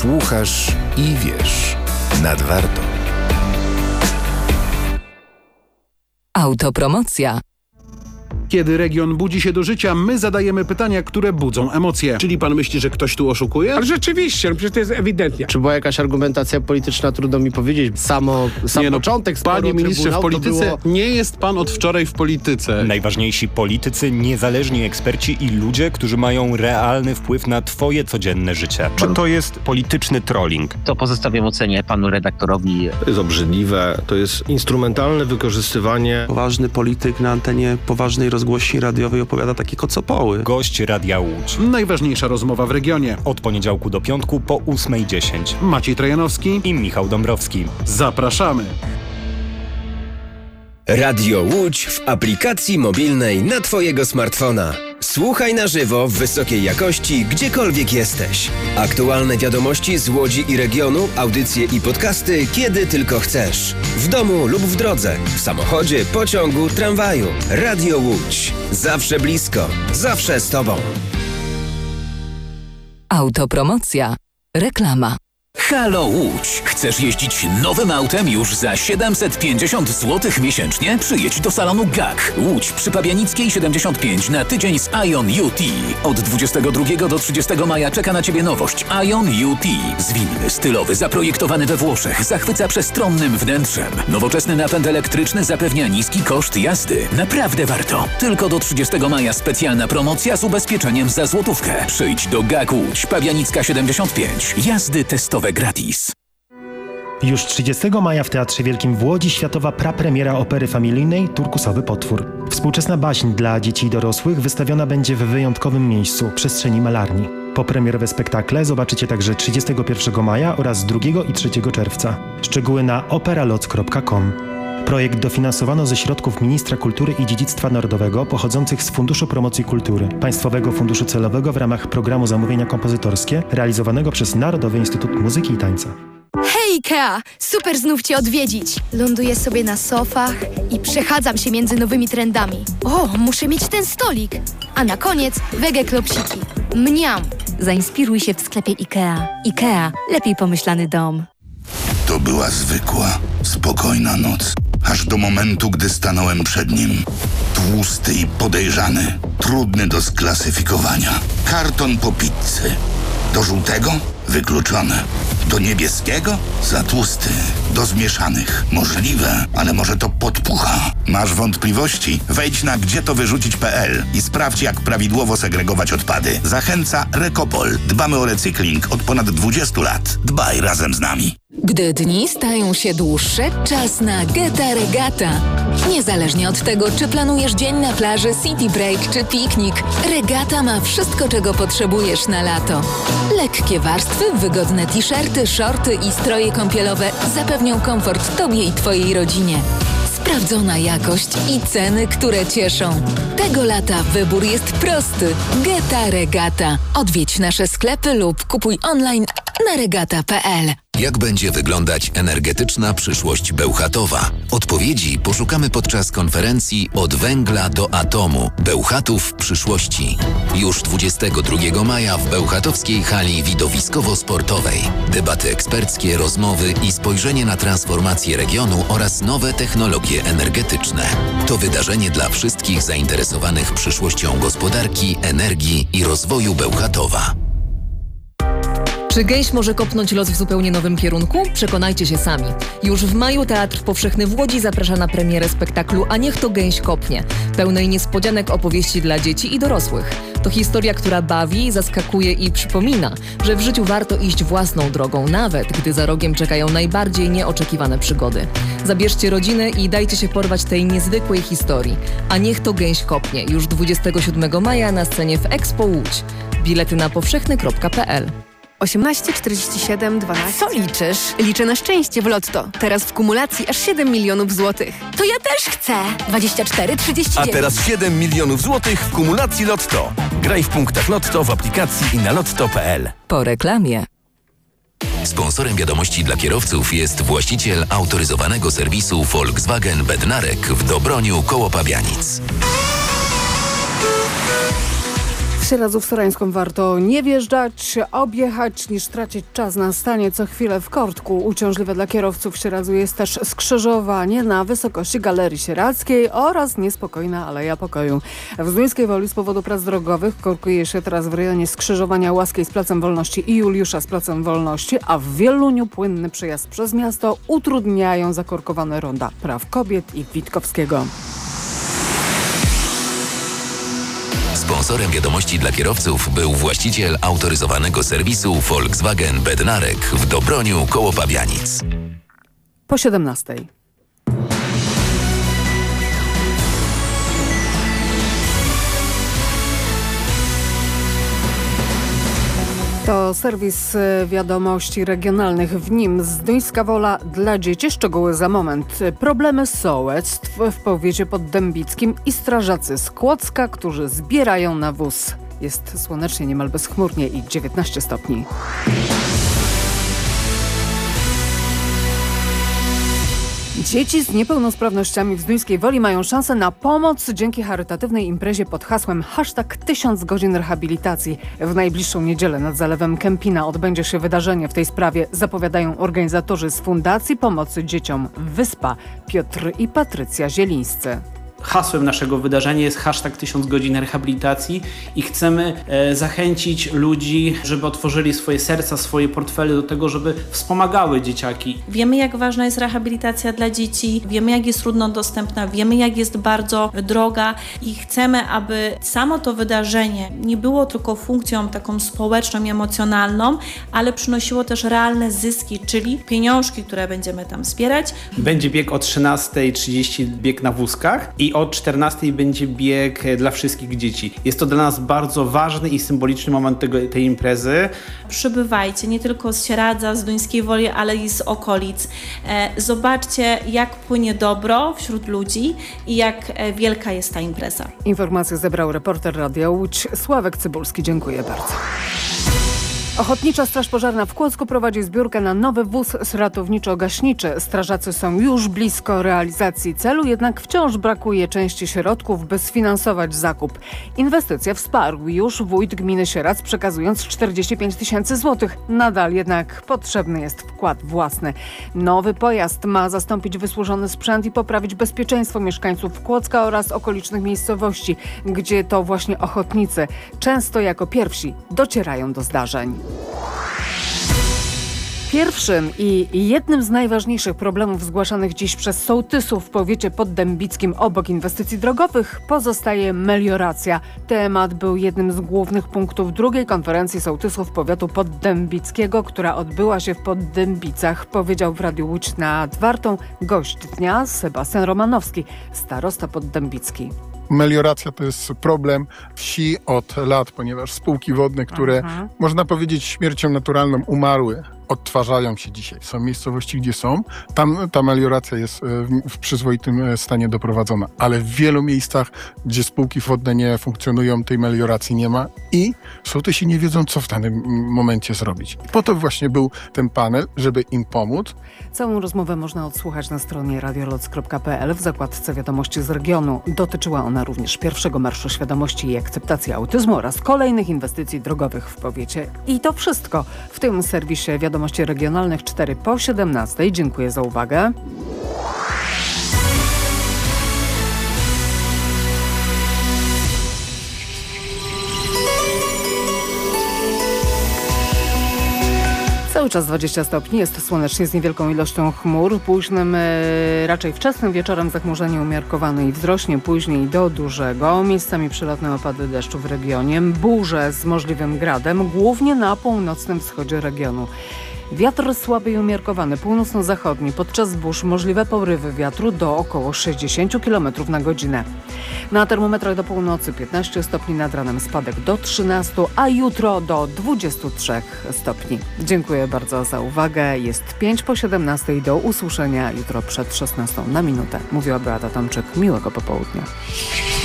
Słuchasz i wiesz. Nadwarto. Autopromocja. Kiedy region budzi się do życia, my zadajemy pytania, które budzą emocje. Czyli pan myśli, że ktoś tu oszukuje? Ale rzeczywiście, przecież to jest ewidentnie. Czy była jakaś argumentacja polityczna, trudno mi powiedzieć. Sam początek sporu Panie ministrze, w polityce było... nie jest pan od wczoraj w polityce. Najważniejsi politycy, niezależni eksperci i ludzie, którzy mają realny wpływ na twoje codzienne życie. Czy to jest polityczny trolling? To pozostawiam ocenie panu redaktorowi. To jest obrzydliwe, to jest instrumentalne wykorzystywanie. Poważny polityk na antenie poważnej rozgłośni radiowej opowiada takie kocopoły. Gość Radia Łódź. Najważniejsza rozmowa w regionie. Od poniedziałku do piątku po 8:10. Maciej Trojanowski I Michał Dąbrowski. Zapraszamy. Radio Łódź w aplikacji mobilnej na twojego smartfona. Słuchaj na żywo w wysokiej jakości, gdziekolwiek jesteś. Aktualne wiadomości z Łodzi i regionu, audycje i podcasty, kiedy tylko chcesz. W domu lub w drodze, w samochodzie, pociągu, tramwaju. Radio Łódź. Zawsze blisko, zawsze z tobą. Autopromocja. Reklama. Halo Łódź! Chcesz jeździć nowym autem już za 750 zł miesięcznie? Przyjedź do salonu GAK. Łódź przy Pabianickiej 75 na tydzień z Ion UT. Od 22 do 30 maja czeka na Ciebie nowość Ion UT. Zwinny, stylowy, zaprojektowany we Włoszech, zachwyca przestronnym wnętrzem. Nowoczesny napęd elektryczny zapewnia niski koszt jazdy. Naprawdę warto. Tylko do 30 maja specjalna promocja z ubezpieczeniem za złotówkę. Przyjdź do GAK Łódź, Pabianicka 75. Jazdy testowe gratis. Już 30 maja w Teatrze Wielkim w Łodzi światowa prapremiera opery familijnej Turkusowy potwór. Współczesna baśń dla dzieci i dorosłych wystawiona będzie w wyjątkowym miejscu, przestrzeni Malarni. Popremierowe spektakle zobaczycie także 31 maja oraz 2 i 3 czerwca. Szczegóły na operaloc.com. Projekt dofinansowano ze środków Ministra Kultury i Dziedzictwa Narodowego pochodzących z Funduszu Promocji Kultury, Państwowego Funduszu Celowego w ramach Programu Zamówienia Kompozytorskie realizowanego przez Narodowy Instytut Muzyki i Tańca. Hej Ikea! Super znów Cię odwiedzić! Ląduję sobie na sofach i przechadzam się między nowymi trendami. O, muszę mieć ten stolik! A na koniec wege klopsiki. Mniam! Zainspiruj się w sklepie Ikea. Ikea. Lepiej pomyślany dom. To była zwykła, spokojna noc. Aż do momentu, gdy stanąłem przed nim. Tłusty i podejrzany. Trudny do sklasyfikowania. Karton po pizzy. Do żółtego? Wykluczone. Do niebieskiego? Za tłusty. Do zmieszanych? Możliwe, ale może to podpucha. Masz wątpliwości? Wejdź na gdzietowyrzucić.pl i sprawdź, jak prawidłowo segregować odpady. Zachęca Recopol. Dbamy o recykling od ponad 20 lat. Dbaj razem z nami. Gdy dni stają się dłuższe, czas na Geta Regata. Niezależnie od tego, czy planujesz dzień na plaży, city break czy piknik, Regata ma wszystko, czego potrzebujesz na lato. Lekkie warstwy, wygodne t-shirty, shorty i stroje kąpielowe zapewnią komfort Tobie i Twojej rodzinie. Sprawdzona jakość i ceny, które cieszą. Tego lata wybór jest prosty. Geta Regata. Odwiedź nasze sklepy lub kupuj online na regata.pl. Jak będzie wyglądać energetyczna przyszłość Bełchatowa? Odpowiedzi poszukamy podczas konferencji Od węgla do atomu. Bełchatów przyszłości. Już 22 maja w bełchatowskiej hali widowiskowo-sportowej. Debaty eksperckie, rozmowy i spojrzenie na transformację regionu oraz nowe technologie energetyczne. To wydarzenie dla wszystkich zainteresowanych przyszłością gospodarki, energii i rozwoju Bełchatowa. Czy gęś może kopnąć los w zupełnie nowym kierunku? Przekonajcie się sami. Już w maju Teatr Powszechny w Łodzi zaprasza na premierę spektaklu A niech to gęś kopnie, pełnej niespodzianek opowieści dla dzieci i dorosłych. To historia, która bawi, zaskakuje i przypomina, że w życiu warto iść własną drogą, nawet gdy za rogiem czekają najbardziej nieoczekiwane przygody. Zabierzcie rodzinę i dajcie się porwać tej niezwykłej historii. A niech to gęś kopnie, już 27 maja na scenie w Expo Łódź. Bilety na powszechny.pl. 18 47 12. Co liczysz? Liczę na szczęście w Lotto. Teraz w kumulacji aż 7 milionów złotych. To ja też chcę! 24 39. A teraz 7 milionów złotych w kumulacji Lotto. Graj w punktach Lotto, w aplikacji i na lotto.pl. Po reklamie. Sponsorem wiadomości dla kierowców jest właściciel autoryzowanego serwisu Volkswagen Bednarek w Dobroniu koło Pabianic. Na Sieradzu-Sorańską warto nie wjeżdżać, objechać, niż tracić czas na stanie co chwilę w kortku. Uciążliwe dla kierowców w Sieradzu jest też skrzyżowanie na wysokości Galerii Sieradzkiej oraz niespokojna Aleja Pokoju. W Zduńskiej Woli z powodu prac drogowych korkuje się teraz w rejonie skrzyżowania Łaskiej z Placem Wolności i Juliusza z Placem Wolności, a w Wieluniu płynny przejazd przez miasto utrudniają zakorkowane ronda Praw Kobiet i Witkowskiego. Sponsorem wiadomości dla kierowców był właściciel autoryzowanego serwisu Volkswagen Bednarek w Dobroniu koło Pabianic. Po 17. To serwis wiadomości regionalnych, w nim Zduńska Wola dla dzieci. Szczegóły za moment. Problemy sołectw w powiecie poddębickim i strażacy z Kłodzka, którzy zbierają nawóz. Jest słonecznie, niemal bezchmurnie i 19 stopni. Dzieci z niepełnosprawnościami w Zduńskiej Woli mają szansę na pomoc dzięki charytatywnej imprezie pod hasłem #1000 godzin rehabilitacji. W najbliższą niedzielę nad zalewem Kępina odbędzie się wydarzenie w tej sprawie, zapowiadają organizatorzy z Fundacji Pomocy Dzieciom Wyspa, Piotr i Patrycja Zielińscy. Hasłem naszego wydarzenia jest #1000 godzin rehabilitacji i chcemy zachęcić ludzi, żeby otworzyli swoje serca, swoje portfele do tego, żeby wspomagały dzieciaki. Wiemy, jak ważna jest rehabilitacja dla dzieci, wiemy, jak jest trudno dostępna, wiemy, jak jest bardzo droga i chcemy, aby samo to wydarzenie nie było tylko funkcją taką społeczną i emocjonalną, ale przynosiło też realne zyski, czyli pieniążki, które będziemy tam zbierać. Będzie bieg o 13:30, bieg na wózkach i o 14:00 będzie bieg dla wszystkich dzieci. Jest to dla nas bardzo ważny i symboliczny moment tej imprezy. Przybywajcie nie tylko z Sieradza, z Duńskiej Woli, ale i z okolic. Zobaczcie, jak płynie dobro wśród ludzi i jak wielka jest ta impreza. Informacje zebrał reporter Radia Łódź Sławek Cybulski. Dziękuję bardzo. Ochotnicza Straż Pożarna w Kłodzku prowadzi zbiórkę na nowy wóz ratowniczo-gaśniczy. Strażacy są już blisko realizacji celu, jednak wciąż brakuje części środków, by sfinansować zakup. Inwestycję wsparł już wójt gminy Sieradz, przekazując 45 000 złotych. Nadal jednak potrzebny jest wkład własny. Nowy pojazd ma zastąpić wysłużony sprzęt i poprawić bezpieczeństwo mieszkańców Kłodzka oraz okolicznych miejscowości, gdzie to właśnie ochotnicy często jako pierwsi docierają do zdarzeń. Pierwszym i jednym z najważniejszych problemów zgłaszanych dziś przez sołtysów w powiecie poddębickim obok inwestycji drogowych pozostaje melioracja. Temat był jednym z głównych punktów drugiej konferencji sołtysów powiatu poddębickiego, która odbyła się w Poddębicach, powiedział w Radiu Łódź nad Wartą gość dnia Sebastian Romanowski, starosta poddębicki. Melioracja to jest problem wsi od lat, ponieważ spółki wodne, które można powiedzieć śmiercią naturalną umarły, odtwarzają się dzisiaj. Są miejscowości, gdzie są. Tam ta melioracja jest w przyzwoitym stanie doprowadzona. Ale w wielu miejscach, gdzie spółki wodne nie funkcjonują, tej melioracji nie ma i sołtysi nie wiedzą, co w danym momencie zrobić. Po to właśnie był ten panel, żeby im pomóc. Całą rozmowę można odsłuchać na stronie radioloc.pl w zakładce Wiadomości z regionu. Dotyczyła ona również pierwszego Marszu Świadomości i Akceptacji Autyzmu oraz kolejnych inwestycji drogowych w powiecie. I to wszystko w tym serwisie Wiadomości Regionalnych 4 po 17. Dziękuję za uwagę. Cały czas 20 stopni, jest słonecznie z niewielką ilością chmur. Późnym, raczej wczesnym wieczorem zachmurzenie umiarkowane i wzrośnie później do dużego. Miejscami przelotne opady deszczu w regionie. Burze z możliwym gradem, głównie na północnym wschodzie regionu. Wiatr słaby i umiarkowany, północno-zachodni. Podczas burz możliwe porywy wiatru do około 60 km na godzinę. Na termometrach do północy 15 stopni, nad ranem spadek do 13, a jutro do 23 stopni. Dziękuję bardzo za uwagę. Jest 5 po 17. Do usłyszenia jutro przed 16 na minutę. Mówiła Beata Tomczyk. Miłego popołudnia.